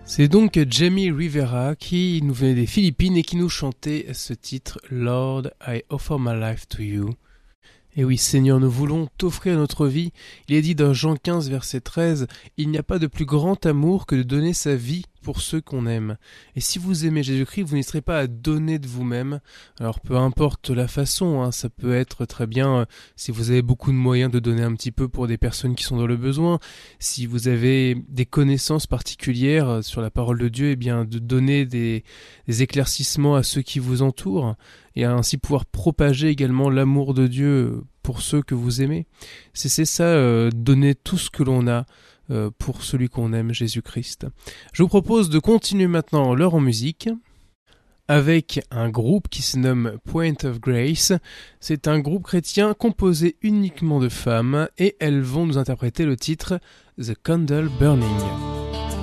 C'est donc Jamie Rivera qui nous venait des Philippines et qui nous chantait ce titre « Lord, I offer my life to you ». Et oui, Seigneur, nous voulons t'offrir notre vie. Il est dit dans Jean 15, verset 13, « Il n'y a pas de plus grand amour que de donner sa vie pour ceux qu'on aime. » Et si vous aimez Jésus-Christ, vous n'hésiterez pas à donner de vous-même. Alors peu importe la façon, ça peut être très bien si vous avez beaucoup de moyens de donner un petit peu pour des personnes qui sont dans le besoin. Si vous avez des connaissances particulières sur la parole de Dieu, eh bien de donner des éclaircissements à ceux qui vous entourent et à ainsi pouvoir propager également l'amour de Dieu pour ceux que vous aimez. C'est ça, donner tout ce que l'on a pour celui qu'on aime, Jésus-Christ. Je vous propose de continuer maintenant l'heure en musique avec un groupe qui se nomme Point of Grace. C'est un groupe chrétien composé uniquement de femmes et elles vont nous interpréter le titre The Candle Burning.